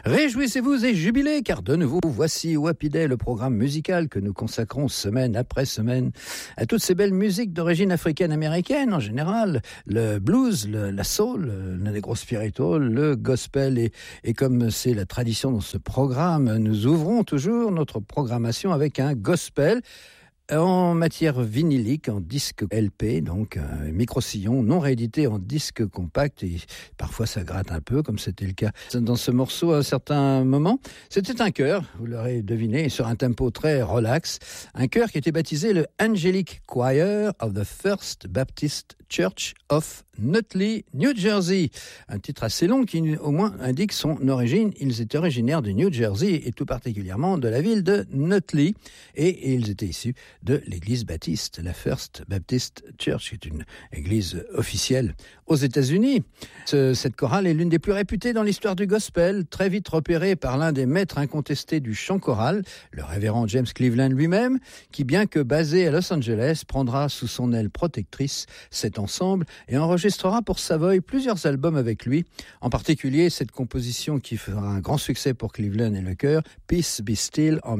Réjouissez-vous et jubilez, car de nouveau, voici Happy Day, le programme musical que nous consacrons semaine après semaine à toutes ces belles musiques d'origine africaine-américaine en général, le blues, la soul, le negro spiritual, le gospel, et comme c'est la tradition dans ce programme, nous ouvrons toujours notre programmation avec un gospel en matière vinylique, en disque LP, donc micro-sillon, non réédité en disque compact, et parfois ça gratte un peu, comme c'était le cas dans ce morceau à un certain moment. C'était un chœur, vous l'aurez deviné, sur un tempo très relax, un chœur qui était baptisé le Angelic Choir of the First Baptist Church of Nutley, New Jersey. Un titre assez long qui au moins indique son origine. Ils étaient originaires du New Jersey et tout particulièrement de la ville de Nutley, et ils étaient issus de l'église baptiste, la First Baptist Church, qui est une église officielle aux États-Unis. Cette chorale est l'une des plus réputées dans l'histoire du gospel, très vite repérée par l'un des maîtres incontestés du chant choral, le révérend James Cleveland lui-même, qui, bien que basé à Los Angeles, prendra sous son aile protectrice cet ensemble et enregistrera pour Savoy plusieurs albums avec lui, en particulier cette composition qui fera un grand succès pour Cleveland et le chœur, Peace Be Still, en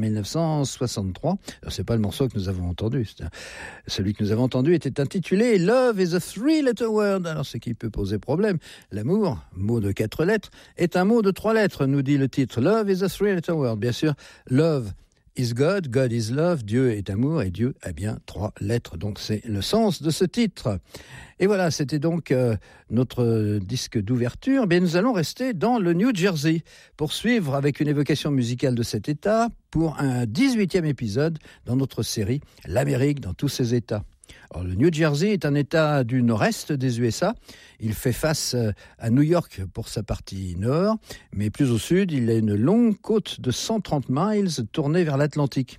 1963. Alors, c'est pas le morceau que nous avons entendu, celui que nous avons entendu était intitulé Love is a three-letter word. Alors, ce qui peut poser problème, l'amour, mot de 4 lettres, est un mot de 3 lettres, nous dit le titre. Love is a three-letter word. Bien sûr, love is God, God is love, Dieu est amour, et Dieu a bien 3 lettres, donc c'est le sens de ce titre. Et voilà, c'était donc notre disque d'ouverture. Bien, nous allons rester dans le New Jersey, poursuivre avec une évocation musicale de cet État pour un 18e épisode dans notre série L'Amérique dans tous ses États. Alors, le New Jersey est un État du nord-est des USA. Il fait face à New York pour sa partie nord, mais plus au sud, il a une longue côte de 130 miles tournée vers l'Atlantique.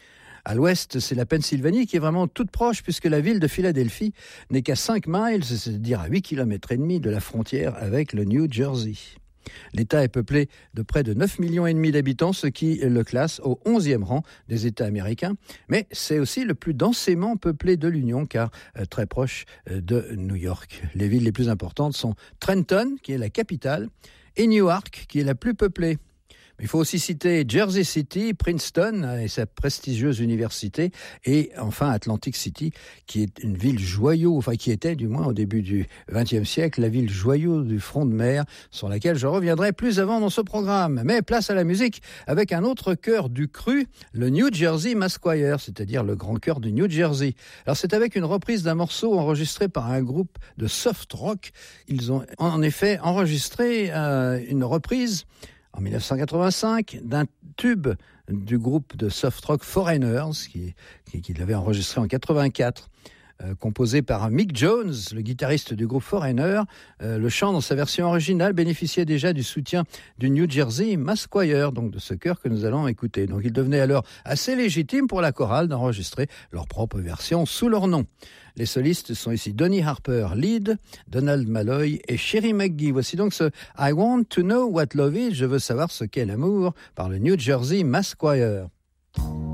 À l'ouest, c'est la Pennsylvanie qui est vraiment toute proche, puisque la ville de Philadelphie n'est qu'à 5 miles, c'est-à-dire à 8 km et demi de la frontière avec le New Jersey. L'État est peuplé de près de 9,5 millions d'habitants, ce qui le classe au 11e rang des États américains. Mais c'est aussi le plus densément peuplé de l'Union, car très proche de New York. Les villes les plus importantes sont Trenton, qui est la capitale, et Newark, qui est la plus peuplée. Il faut aussi citer Jersey City, Princeton et sa prestigieuse université, et enfin Atlantic City, qui est une ville joyau, enfin qui était du moins au début du XXe siècle, la ville joyau du front de mer, sur laquelle je reviendrai plus avant dans ce programme. Mais place à la musique avec un autre chœur du cru, le New Jersey Mass Choir, c'est-à-dire le grand chœur du New Jersey. Alors c'est avec une reprise d'un morceau enregistré par un groupe de soft rock. Ils ont en effet enregistré une reprise en 1985, d'un tube du groupe de soft rock Foreigners, qui l'avait enregistré en 1984, composé par Mick Jones, le guitariste du groupe Foreigner. Le chant dans sa version originale bénéficiait déjà du soutien du New Jersey Mass Choir, donc de ce chœur que nous allons écouter. Donc il devenait alors assez légitime pour la chorale d'enregistrer leur propre version sous leur nom. Les solistes sont ici Donny Harper, lead, Donald Malloy et Sherry McGee. Voici donc ce I Want to Know What Love Is, je veux savoir ce qu'est l'amour, par le New Jersey Mass Choir.